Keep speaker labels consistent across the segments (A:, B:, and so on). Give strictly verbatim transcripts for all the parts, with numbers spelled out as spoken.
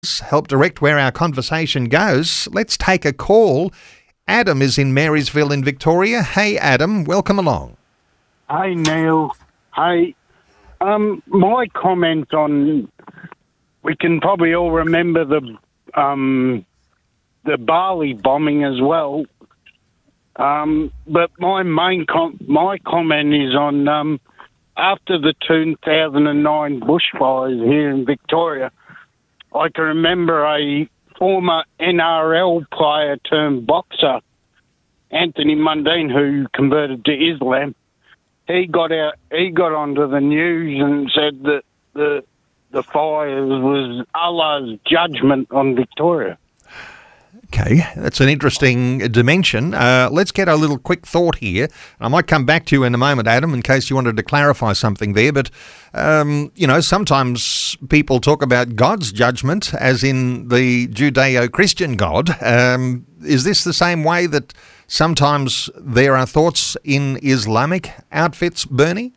A: help direct where our conversation goes. Let's take a call. Adam is in Marysville in Victoria. Hey, Adam, welcome along.
B: Hey, Neil. Hey, um, my comment on, we can probably all remember the um, the Bali bombing as well. Um, but my main com- my comment is on um, after the two thousand nine bushfires here in Victoria. I can remember a former N R L player turned boxer, Anthony Mundine, who converted to Islam. He got out. He got onto the news and said that the the fires was Allah's judgment on Victoria.
A: Okay, that's an interesting dimension. Uh, let's get a little quick thought here. I might come back to you in a moment, Adam, in case you wanted to clarify something there. But, um, you know, sometimes people talk about God's judgment as in the Judeo-Christian God. Um, is this the same way that sometimes there are thoughts in Islamic outfits, Bernie?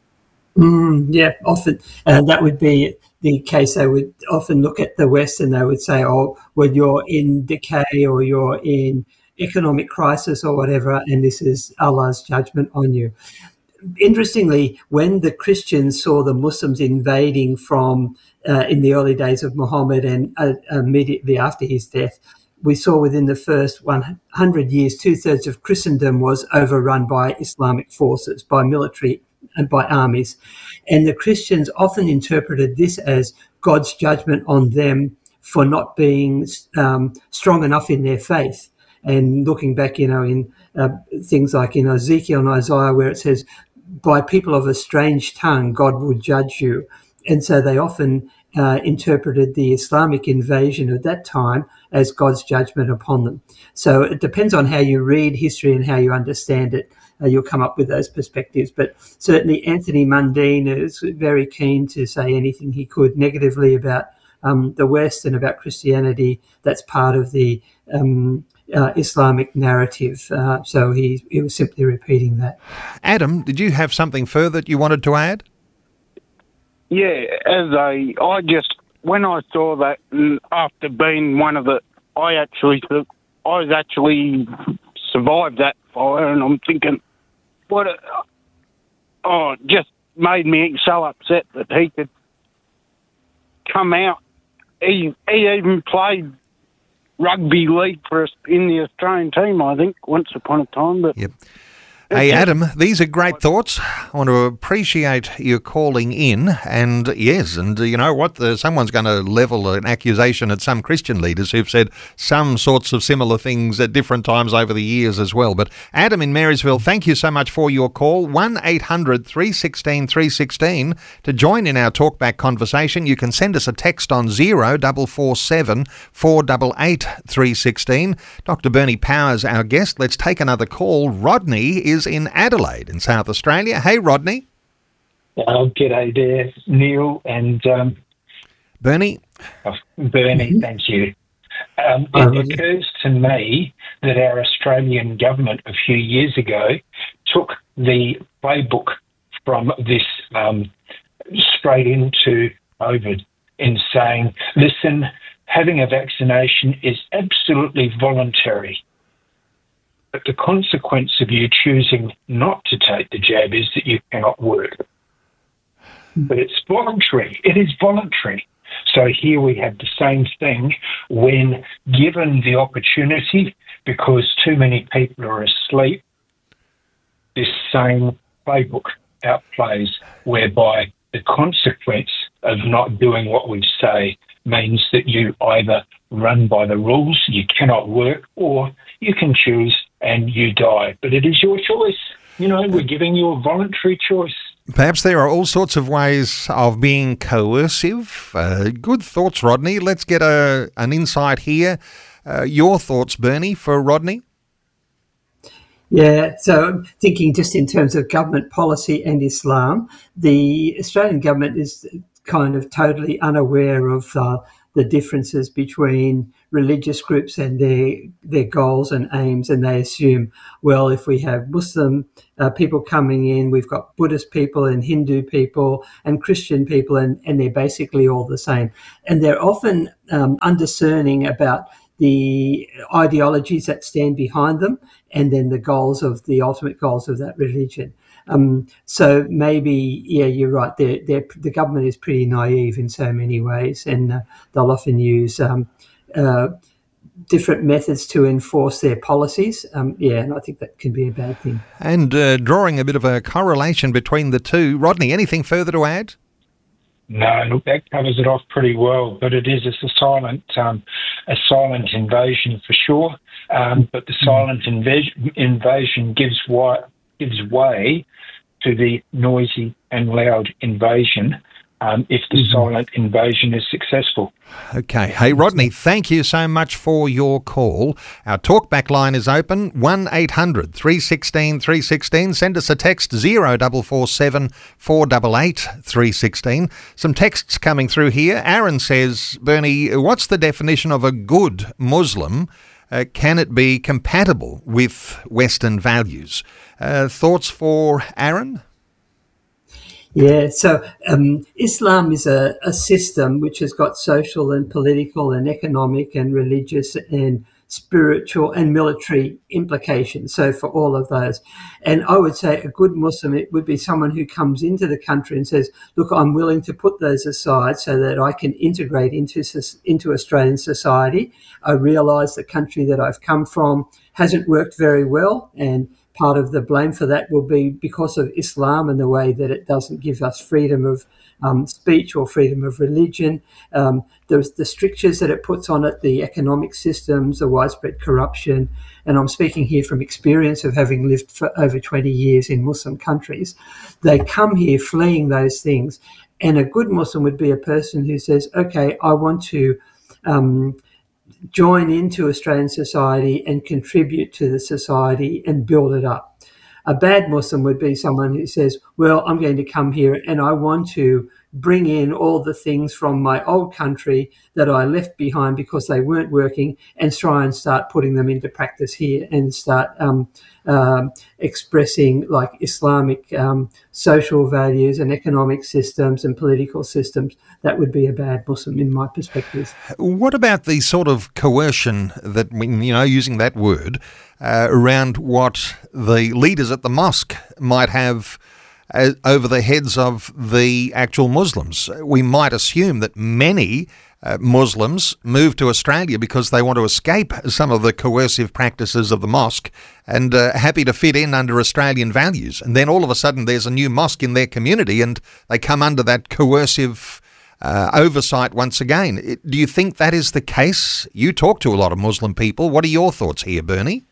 C: Mm, yeah, often uh, that would be the case. They would often look at the West and they would say, oh, well, you're in decay or you're in economic crisis or whatever, and this is Allah's judgment on you. Interestingly, when the Christians saw the Muslims invading from uh, in the early days of Muhammad and uh, immediately after his death, we saw within the first one hundred years, two-thirds of Christendom was overrun by Islamic forces, by military and by armies. And the Christians often interpreted this as God's judgment on them for not being um, strong enough in their faith. And looking back, you know, in uh, things like in Ezekiel and Isaiah, where it says, by people of a strange tongue, God will judge you. And so they often uh, interpreted the Islamic invasion at that time as God's judgment upon them. So it depends on how you read history and how you understand it. Uh, you'll come up with those perspectives. But certainly Anthony Mundine is very keen to say anything he could negatively about um, the West and about Christianity. That's part of the um, uh, Islamic narrative. Uh, so he, he was simply repeating that.
A: Adam, did you have something further that you wanted to add?
B: Yeah, as a, I just, when I saw that, after being one of the, I actually, I was actually survived that fire, and I'm thinking, what, a, oh, it just made me so upset that he could come out. He, he even played rugby league for us in the Australian team, I think, once upon a time. But
A: yep. Hey, Adam, these are great thoughts. I want to appreciate you calling in. And yes, and you know what? The, someone's going to level an accusation at some Christian leaders who've said some sorts of similar things at different times over the years as well. But Adam in Marysville, thank you so much for your call. one eight hundred three one six three one six. To join in our talkback conversation, you can send us a text on zero four four seven four eight eight three one six. Doctor Bernie Powers, our guest. Let's take another call. Rodney is in Adelaide in South Australia. Hey, Rodney.
D: Oh, g'day there, Neil and um,
A: Bernie.
D: Oh, Bernie, thank you. Um, it occurs to me that our Australian government a few years ago took the playbook from this um, straight into COVID in saying, listen, having a vaccination is absolutely voluntary. But the consequence of you choosing not to take the jab is that you cannot work. But it's voluntary. It is voluntary. So here we have the same thing when given the opportunity, because too many people are asleep, this same playbook outplays, whereby the consequence of not doing what we say means that you either run by the rules, you cannot work, or you can choose and you die. But it is your choice. You know, we're giving you a voluntary choice.
A: Perhaps there are all sorts of ways of being coercive. Uh, good thoughts, Rodney. Let's get a an insight here. Uh, your thoughts, Bernie, for Rodney?
C: Yeah, so I'm thinking just in terms of government policy and Islam, the Australian government is kind of totally unaware of uh, the differences between religious groups and their their goals and aims, and they assume, well, if we have Muslim uh, people coming in, we've got Buddhist people and Hindu people and Christian people, and, and they're basically all the same. And they're often um, undiscerning about the ideologies that stand behind them, and then the goals of the ultimate goals of that religion. Um, so maybe, yeah, you're right. They're, they're, the government is pretty naive in so many ways, and uh, they'll often use um, uh, different methods to enforce their policies. Um, yeah, and I think that can be a bad thing.
A: And uh, drawing a bit of a correlation between the two, Rodney, anything further to add?
D: No, look, that covers it off pretty well. But it is it's a silent, um, a silent invasion for sure. Um, but the silent inv- invasion gives way, gives way to the noisy and loud invasion. Um, if the mm-hmm. silent invasion is successful.
A: Okay. Hey, Rodney, thank you so much for your call. Our talkback line is open, one eight hundred three one six three one six. Send us a text, zero four four seven four eight eight three one six. Some texts coming through here. Aaron says, Bernie, what's the definition of a good Muslim? Uh, can it be compatible with Western values? Uh, thoughts for Aaron?
C: Yeah, so um, Islam is a, a system which has got social and political and economic and religious and spiritual and military implications. So for all of those. And I would say a good Muslim, it would be someone who comes into the country and says, look, I'm willing to put those aside so that I can integrate into, into Australian society. I realise the country that I've come from hasn't worked very well, and part of the blame for that will be because of Islam and the way that it doesn't give us freedom of um, speech or freedom of religion. Um, there's the strictures that it puts on it, the economic systems, the widespread corruption. And I'm speaking here from experience of having lived for over twenty years in Muslim countries. They come here fleeing those things. And a good Muslim would be a person who says, okay, I want to um, join into Australian society and contribute to the society and build it up. A bad Muslim would be someone who says, well, I'm going to come here and I want to bring in all the things from my old country that I left behind because they weren't working, and try and start putting them into practice here and start um, um, expressing like Islamic um, social values and economic systems and political systems. That would be a bad Muslim in my perspective.
A: What about the sort of coercion that, you know, using that word, uh, around what the leaders at the mosque might have uh, over the heads of the actual Muslims? We might assume that many uh, Muslims move to Australia because they want to escape some of the coercive practices of the mosque and uh, happy to fit in under Australian values. And then all of a sudden there's a new mosque in their community and they come under that coercive Uh, oversight once again. It, do you think that is the case? You talk to a lot of Muslim people. What are your thoughts here, Bernie?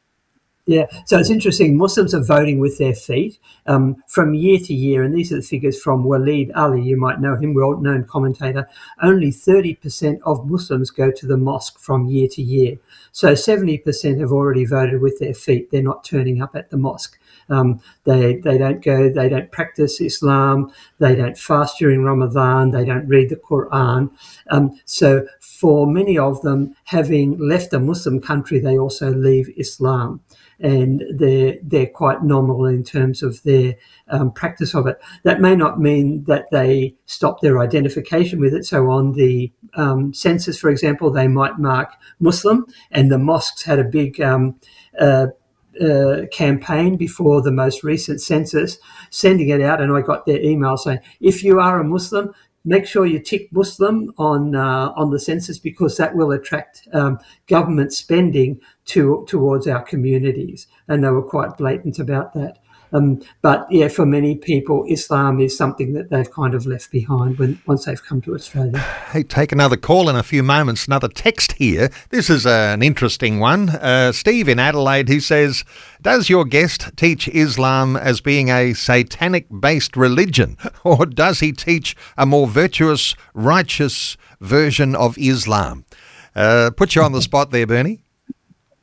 C: Yeah, so it's interesting. Muslims are voting with their feet um, from year to year, and these are the figures from Waleed Ali. You might know him, well-known commentator. Only thirty percent of Muslims go to the mosque from year to year. So seventy percent have already voted with their feet. They're not turning up at the mosque. Um, they they don't go, they don't practice Islam, they don't fast during Ramadan, they don't read the Quran. Um, so for many of them, having left a Muslim country, they also leave Islam. And they're, they're quite nominal in terms of their um, practice of it. That may not mean that they stop their identification with it. So on the um, census, for example, they might mark Muslim, and the mosques had a big um, uh, Uh, campaign before the most recent census, sending it out, and I got their email saying, if you are a Muslim, make sure you tick Muslim on uh, on the census, because that will attract um, government spending to towards our communities. And they were quite blatant about that. Um, but yeah, for many people, Islam is something that they've kind of left behind when once they've come to Australia.
A: Hey, take another call in a few moments. Another text here. This is uh, an interesting one. Uh, Steve in Adelaide, who says, does your guest teach Islam as being a satanic-based religion, or does he teach a more virtuous, righteous version of Islam? Uh, put you on the spot there, Bernie.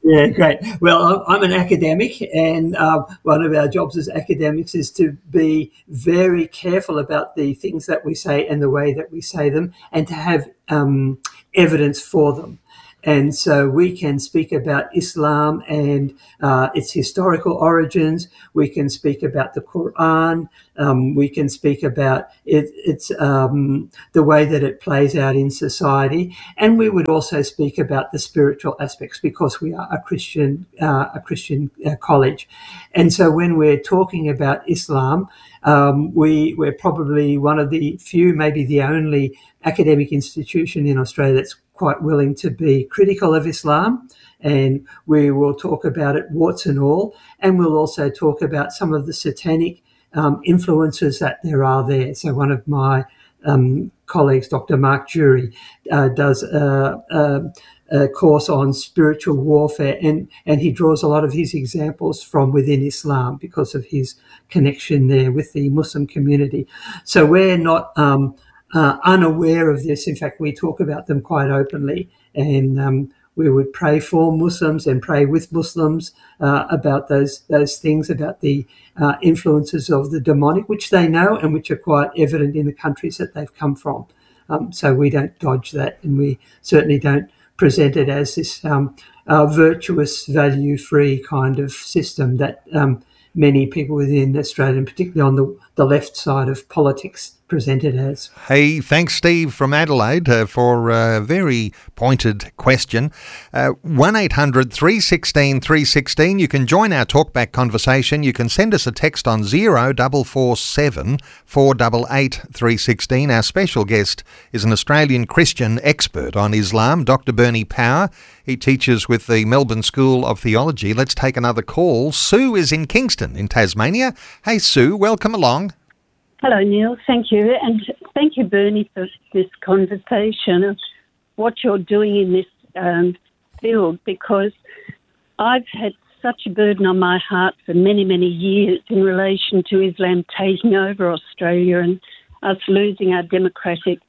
C: Yeah, great. Well, I'm an academic, and uh, one of our jobs as academics is to be very careful about the things that we say and the way that we say them, and to have um, evidence for them. And so we can speak about Islam and uh, its historical origins. We can speak about the Quran. Um, we can speak about it, its um, the way that it plays out in society. And we would also speak about the spiritual aspects, because we are a Christian uh, a Christian uh, college. And so when we're talking about Islam, um, we we're probably one of the few, maybe the only academic institution in Australia that's quite willing to be critical of Islam, and we will talk about it warts and all, and we'll also talk about some of the satanic um, influences that there are there. So one of my um, colleagues, Doctor Mark Jury, uh, does a, a, a course on spiritual warfare, and, and he draws a lot of his examples from within Islam because of his connection there with the Muslim community. So we're not um, Uh, unaware of this. In fact, we talk about them quite openly, and um, we would pray for Muslims and pray with Muslims uh, about those those things, about the uh, influences of the demonic, which they know and which are quite evident in the countries that they've come from. Um, so we don't dodge that, and we certainly don't present it as this um, uh, virtuous, value-free kind of system that um, many people within Australia, and particularly on the, the left side of politics, presented as.
A: Hey, thanks, Steve from Adelaide, uh, for a very pointed question. Uh, one eight hundred three one six three one six. You can join our talkback conversation. You can send us a text on zero four four seven four eight eight three one six. Our special guest is an Australian Christian expert on Islam, Doctor Bernie Power. He teaches with the Melbourne School of Theology. Let's take another call. Sue is in Kingston in Tasmania. Hey, Sue, welcome along.
E: Hello, Neil. Thank you. And thank you, Bernie, for this conversation of what you're doing in this um, field, because I've had such a burden on my heart for many, many years in relation to Islam taking over Australia and us losing our democratic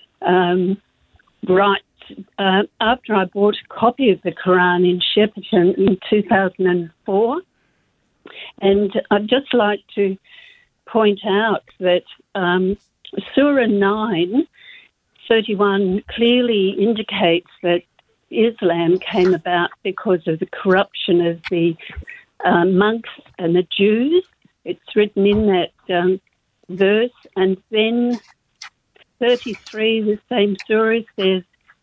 E: um, rights. Uh, after I bought a copy of the Quran in Shepparton in two thousand four, and I'd just like to point out that um, Surah nine thirty-one clearly indicates that Islam came about because of the corruption of the uh, monks and the Jews. It's written in that um, verse. And then thirty-three, the same surah, says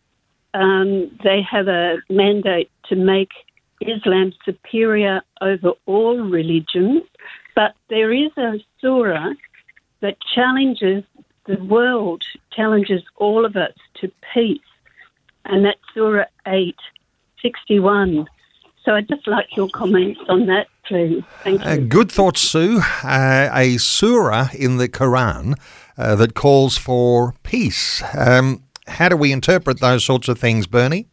E: um, they have a mandate to make Islam superior over all religions. But there is a surah that challenges the world, challenges all of us to peace, and that's Surah eight sixty-one. So I'd just like your comments on that, please. Thank you.
A: Uh, good thoughts, Sue. Uh, a surah in the Quran uh, that calls for peace. Um, how do we interpret those sorts of things, Bernie?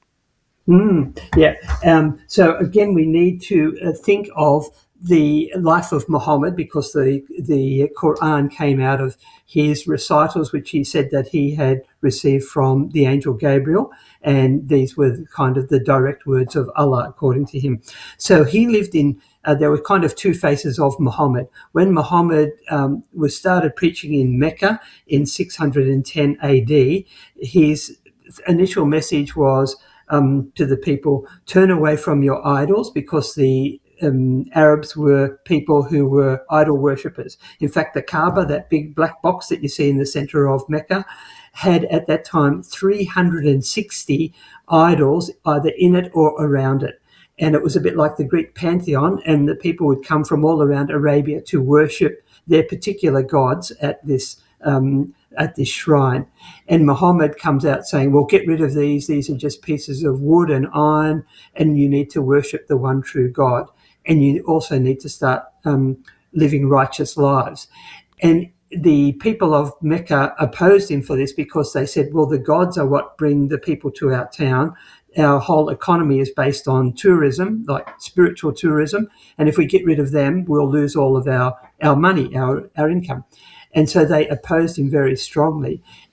C: Mm, yeah. Um, so again, we need to uh, think of the life of Muhammad, because the the Quran came out of his recitals, which he said that he had received from the angel Gabriel, and these were kind of the direct words of Allah, according to him. So he lived in, uh, there were kind of two faces of Muhammad. When Muhammad um, was started preaching in Mecca in six hundred ten A D, his initial message was um, to the people, turn away from your idols, because the Um, Arabs were people who were idol worshippers. In fact, the Kaaba, that big black box that you see in the center of Mecca, had at that time three hundred sixty idols either in it or around it. And it was a bit like the Greek pantheon, and the people would come from all around Arabia to worship their particular gods at this um, at this shrine. And Muhammad comes out saying, well, get rid of these. These are just pieces of wood and iron, and you need to worship the one true God. And you also need to start um, living righteous lives. And the people of Mecca opposed him for this, because they said, well, the gods are what bring the people to our town. Our whole economy is based on tourism, like spiritual tourism. And if we get rid of them, we'll lose all of our, our money, our, our income. And so they opposed him very strongly.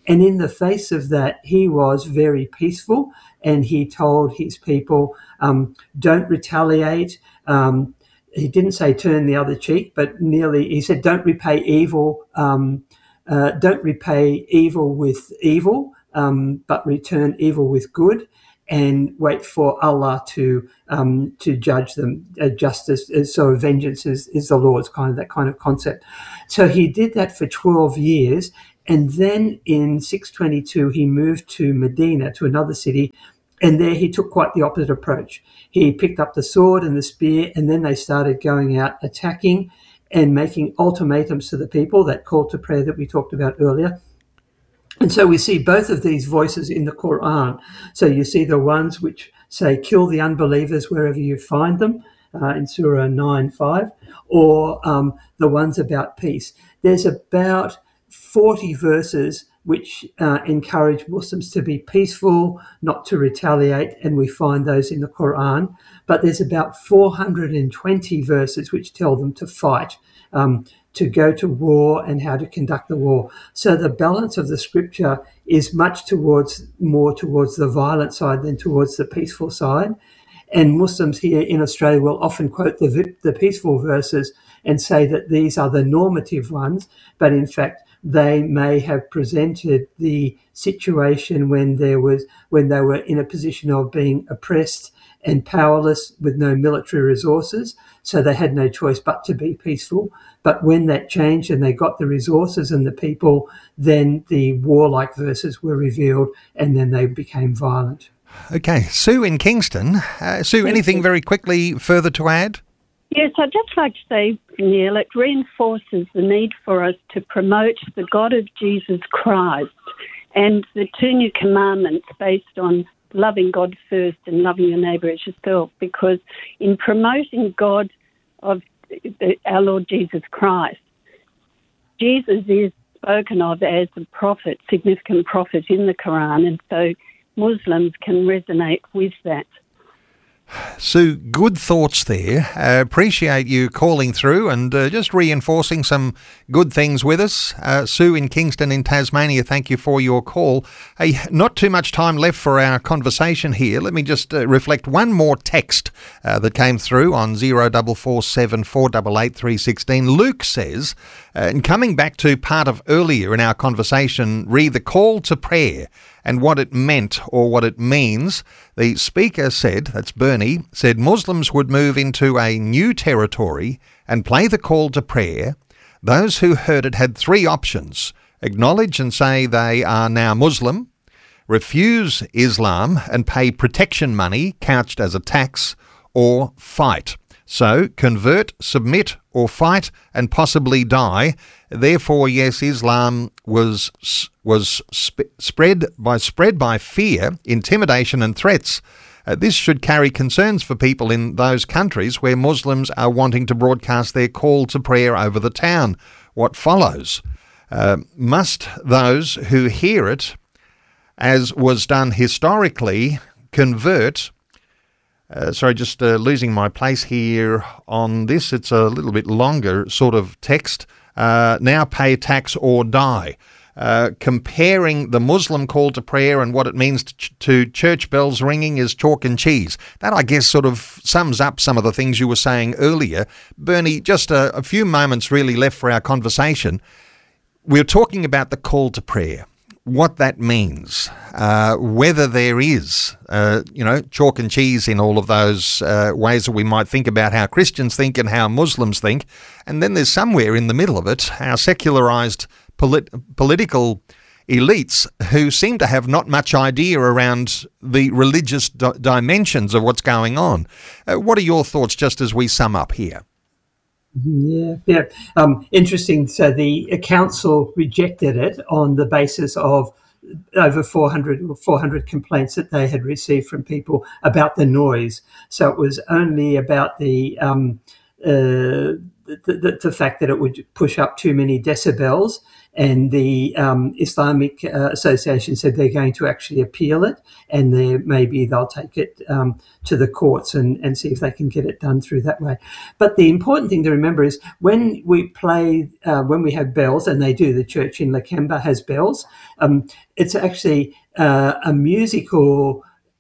C: And in the face of that, he was very peaceful, and he told his people, um, don't retaliate. Um, he didn't say turn the other cheek, but nearly, he said, don't repay evil, um, uh, don't repay evil with evil, um, but return evil with good, and wait for Allah to um, to judge them. Uh, justice, uh, so vengeance is, is the Lord's, kind of that kind of concept. So he did that for twelve years, and then in six twenty-two he moved to Medina, to another city, and there he took quite the opposite approach. He picked up the sword and the spear, and then they started going out attacking and making ultimatums to the people, that call to prayer that we talked about earlier. And so we see both of these voices in the Quran. So you see the ones which say, kill the unbelievers wherever you find them, uh, in Surah nine five, or um, the ones about peace. There's about forty verses which uh, encourage Muslims to be peaceful, not to retaliate, and we find those in the Quran. But there's about four hundred twenty verses which tell them to fight, um, to go to war and how to conduct the war. So the balance of the scripture is much towards, more towards the violent side than towards the peaceful side. And Muslims here in Australia will often quote the, the peaceful verses and say that these are the normative ones, but in fact they may have presented the situation when there was when they were in a position of being oppressed and powerless with no military resources, so they had no choice but to be peaceful. But when that changed and they got the resources and the people, then the warlike verses were revealed, and then they became violent.
A: Okay, Sue in Kingston. Uh, Sue, anything very quickly further to add?
E: Yes, I'd just like to say, Neil, it reinforces the need for us to promote the God of Jesus Christ and the two new commandments based on loving God first and loving your neighbour as yourself, because in promoting God of the, our Lord Jesus Christ, Jesus is spoken of as a prophet, significant prophet in the Quran, and so Muslims can resonate with that.
A: Sue, good thoughts there. Uh, appreciate you calling through and uh, just reinforcing some good things with us. Uh, Sue in Kingston in Tasmania, thank you for your call. Hey, not too much time left for our conversation here. Let me just uh, reflect one more text uh, that came through on zero four four seven four eight eight three one six. Luke says, uh, and coming back to part of earlier in our conversation, read the call to prayer and what it meant or what it means. The speaker said, that's Bernie, said Muslims would move into a new territory and play the call to prayer. Those who heard it had three options: acknowledge and say they are now Muslim, refuse Islam and pay protection money couched as a tax, or fight. So convert, submit or fight and possibly die. Therefore, yes, Islam was was sp- spread by spread by fear, intimidation and threats. Uh, this should carry concerns for people in those countries where Muslims are wanting to broadcast their call to prayer over the town. What follows? Uh, must those who hear it, as was done historically, convert? Uh, sorry, just uh, losing my place here on this. It's a little bit longer sort of text. Uh, now pay tax or die. Uh, comparing the Muslim call to prayer and what it means to, ch- to church bells ringing is chalk and cheese. That, I guess, sort of sums up some of the things you were saying earlier. Bernie, just a, a few moments really left for our conversation. We're talking about the call to prayer, what that means, uh, whether there is, uh, you know, chalk and cheese in all of those uh, ways that we might think about how Christians think and how Muslims think. And then there's somewhere in the middle of it, our secularised polit- political elites who seem to have not much idea around the religious d- dimensions of what's going on. Uh, what are your thoughts just as we sum up here?
C: Yeah, yeah. Um, interesting. So the council rejected it on the basis of over four hundred or four hundred complaints that they had received from people about the noise. So it was only about the um, uh, the, the, the fact that it would push up too many decibels. And the um, Islamic uh, Association said they're going to actually appeal it, and maybe they'll take it um, to the courts and, and see if they can get it done through that way. But the important thing to remember is when we play, uh, when we have bells, and they do, the church in Lakemba has bells, um, it's actually uh, a musical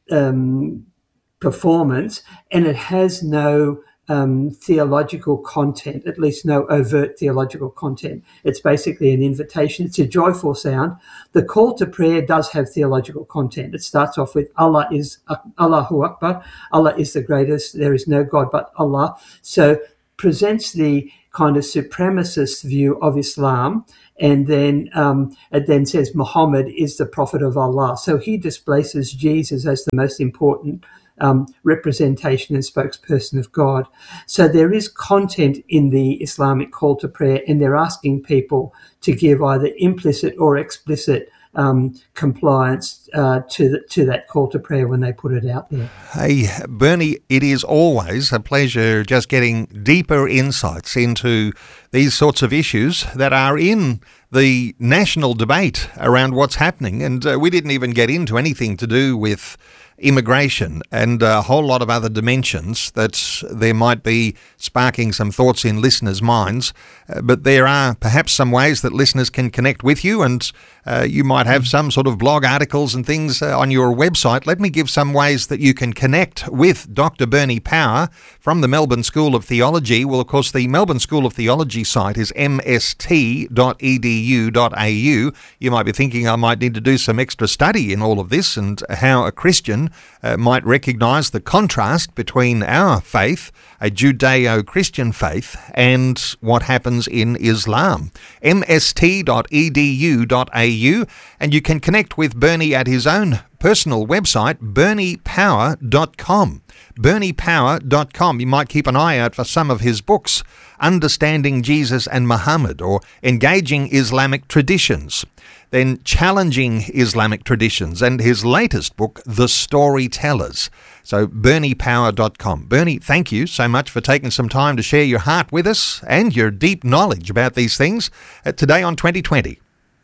C: um, performance, and it has no Um, theological content, at least no overt theological content. It's basically an invitation. It's a joyful sound. The call to prayer does have theological content. It starts off with Allah is Allahu Akbar. Allah is the greatest. There is no God but Allah. So presents the kind of supremacist view of Islam, and then um, it then says Muhammad is the prophet of Allah. So he displaces Jesus as the most important Um, representation and spokesperson of God. So there is content in the Islamic call to prayer, and they're asking people to give either implicit or explicit um, compliance uh, to the, to that call to prayer when they put it out there.
A: Hey, Bernie, it is always a pleasure just getting deeper insights into these sorts of issues that are in the national debate around what's happening. And uh, we didn't even get into anything to do with immigration and a whole lot of other dimensions that there might be sparking some thoughts in listeners' minds. Uh, but there are perhaps some ways that listeners can connect with you, and uh, you might have some sort of blog articles and things uh, on your website. Let me give some ways that you can connect with Doctor Bernie Power from the Melbourne School of Theology. Well, of course, the Melbourne School of Theology site is m s t dot e d u dot a u. You might be thinking, I might need to do some extra study in all of this and how a Christian uh, might recognise the contrast between our faith, a Judeo-Christian faith, and what happens in Islam. m s t dot e d u dot a u, and you can connect with Bernie at his own personal website, bernie power dot com. bernie power dot com. You might keep an eye out for some of his books, Understanding Jesus and Muhammad, or Engaging Islamic Traditions, then Challenging Islamic Traditions, and his latest book, The Storytellers. So bernie power dot com. Bernie, thank you so much for taking some time to share your heart with us and your deep knowledge about these things uh, today on twenty twenty.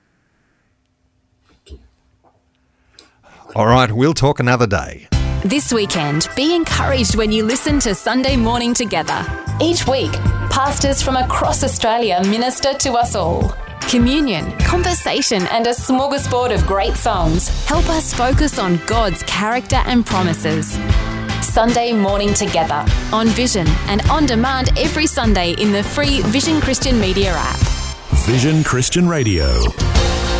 A: All right, we'll talk another day.
F: This weekend, be encouraged when you listen to Sunday Morning Together. Each week, pastors from across Australia minister to us all. Communion, conversation and a smorgasbord of great songs help us focus on God's character and promises. Sunday Morning Together on Vision and on demand every Sunday in the free Vision Christian Media app.
G: Vision Christian Radio.